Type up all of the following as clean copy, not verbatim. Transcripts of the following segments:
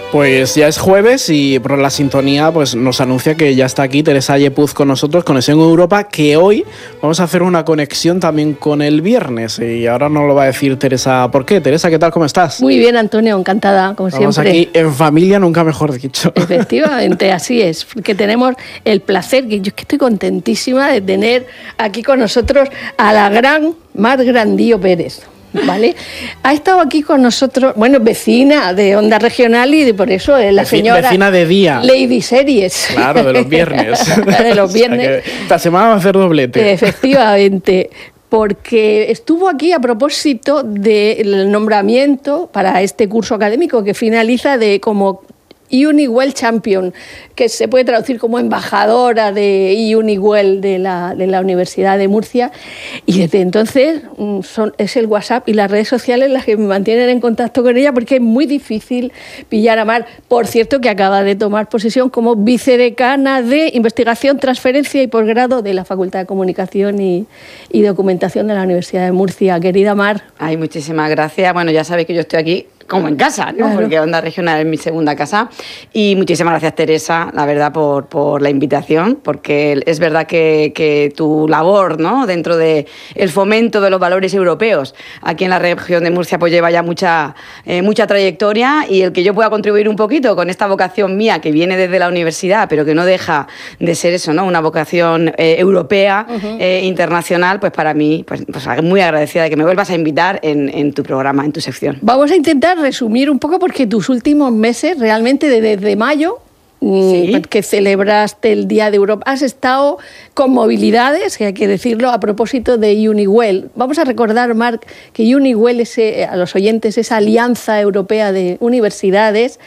Pues ya es jueves y por la sintonía pues nos anuncia que ya está aquí Teresa Yepuz con nosotros, Conexión Europa, que hoy vamos a hacer una conexión también con el viernes y ahora nos lo va a decir Teresa por qué. Teresa, ¿qué tal? ¿Cómo estás? Muy bien, Antonio, encantada, como Estamos siempre. Aquí en familia, nunca mejor dicho. Efectivamente, así es, porque tenemos el placer, que yo es que estoy contentísima de tener aquí con nosotros a la gran Mar Grandío Pérez. ¿Vale? Ha estado aquí con nosotros, bueno, vecina de Onda Regional y por eso es la señora... Vecina de día. Lady Series. Claro, de los viernes. De los viernes. O sea que esta semana va a hacer doblete. Efectivamente. Porque estuvo aquí a propósito del nombramiento para este curso académico que finaliza como Uniwell Champion, que se puede traducir como embajadora de Uniwell de la Universidad de Murcia, y desde entonces es el WhatsApp y las redes sociales las que me mantienen en contacto con ella, porque es muy difícil pillar a Mar. Por cierto, que acaba de tomar posesión como vicedecana de Investigación, Transferencia y Posgrado de la Facultad de Comunicación y Documentación de la Universidad de Murcia. Querida Mar. Ay, muchísimas gracias. Bueno, ya sabéis que yo estoy aquí como en casa, ¿no? Claro. Porque Onda Regional es mi segunda casa. Y muchísimas gracias, Teresa, la verdad, por la invitación, porque es verdad que tu labor, ¿no?, dentro del fomento de los valores europeos aquí en la región de Murcia pues lleva ya mucha trayectoria, y el que yo pueda contribuir un poquito con esta vocación mía que viene desde la universidad, pero que no deja de ser eso, ¿no?, una vocación europea, internacional, pues para mí pues muy agradecida de que me vuelvas a invitar en tu programa, en tu sección. Vamos a intentar resumir un poco, porque tus últimos meses, realmente desde mayo, ¿sí?, que celebraste el Día de Europa, has estado con movilidades, que hay que decirlo, a propósito de Uniwell. Vamos a recordar, Marc, que Uniwell es, a los oyentes, esa alianza europea de universidades,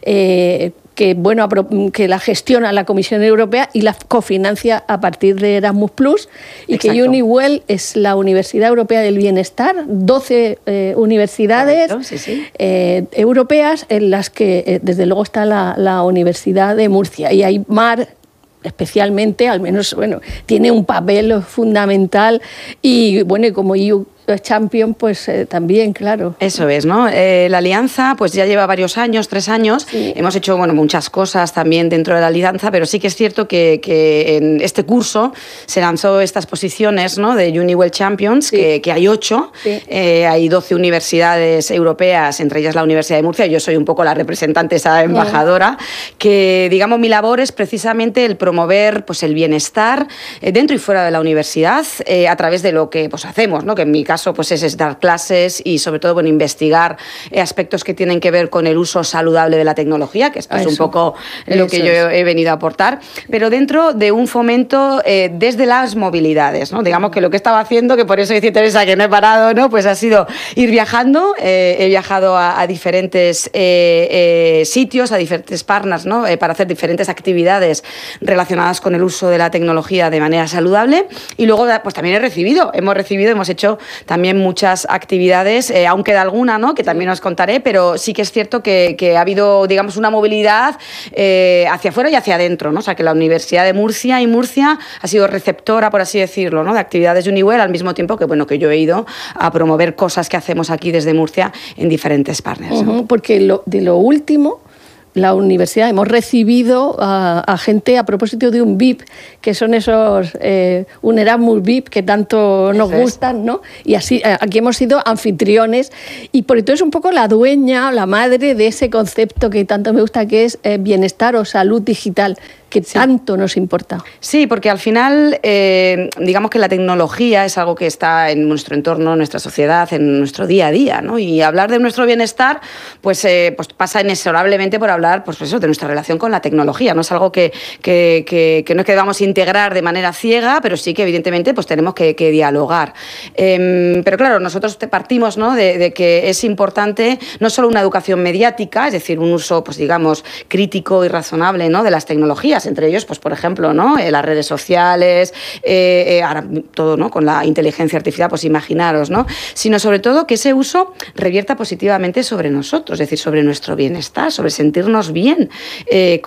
que la gestiona la Comisión Europea y la cofinancia a partir de Erasmus+, y exacto, que Uniwell es la Universidad Europea del Bienestar, 12 universidades, correcto, sí. Europeas, en las que desde luego está la Universidad de Murcia, y hay Mar especialmente, al menos, bueno, tiene un papel fundamental, y bueno, y como Champion, pues también, claro. Eso es, ¿no? La alianza pues ya lleva varios años, 3 años. Sí. Hemos hecho muchas cosas también dentro de la alianza, pero sí que es cierto que en este curso se lanzó estas posiciones, ¿no?, de Uniwell Champions, sí, que hay 8. Sí. Hay 12 universidades europeas, entre ellas la Universidad de Murcia. Yo soy un poco la representante, esa embajadora, que, digamos, mi labor es precisamente el promover pues el bienestar dentro y fuera de la universidad, a través de lo que pues hacemos, ¿no?, que en mi caso pues es dar clases y sobre todo investigar aspectos que tienen que ver con el uso saludable de la tecnología, que esto es un poco lo que yo he venido a aportar, pero dentro de un fomento desde las movilidades, ¿no? Digamos que lo que estaba haciendo, que por eso dice Teresa que no he parado, ¿no?, pues ha sido ir viajando. He viajado a diferentes sitios, a diferentes partners, ¿no?, para hacer diferentes actividades relacionadas con el uso de la tecnología de manera saludable, y luego pues también hemos hecho también muchas actividades, aún queda alguna, ¿no?, que también os contaré, pero sí que es cierto que ha habido, digamos, una movilidad hacia afuera y hacia adentro, ¿no? O sea, que la Universidad de Murcia ha sido receptora, por así decirlo, ¿no?, de actividades de Uniwell, al mismo tiempo que yo he ido a promover cosas que hacemos aquí desde Murcia en diferentes partners, ¿no? Porque de lo último, la universidad hemos recibido a gente a propósito de un VIP, que son esos un Erasmus VIP que tanto nos gustan, ¿no? Y así aquí hemos sido anfitriones, y por entonces un poco la dueña, la madre de ese concepto que tanto me gusta, que es bienestar o salud digital, que tanto nos importa. Sí, porque al final, digamos que la tecnología es algo que está en nuestro entorno, en nuestra sociedad, en nuestro día a día, ¿no? Y hablar de nuestro bienestar, pues pasa inexorablemente por hablar, pues eso, de nuestra relación con la tecnología. No es algo que no es que vamos a integrar de manera ciega, pero sí que evidentemente pues tenemos que dialogar. Pero claro, nosotros partimos, ¿no?, de que es importante no solo una educación mediática, es decir, un uso, pues digamos, crítico y razonable, ¿no?, de las tecnologías, entre ellos, pues por ejemplo, ¿no?, las redes sociales, ahora todo, ¿no?, con la inteligencia artificial, pues imaginaros, ¿no?, sino sobre todo que ese uso revierta positivamente sobre nosotros, es decir, sobre nuestro bienestar, sobre sentirnos bien